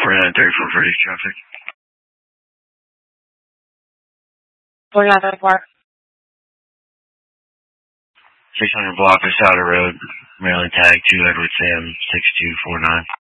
4934 Freddy's traffic. 4934. 600 block of Souter Road, Maryland tag 2 Edward Sam 6249.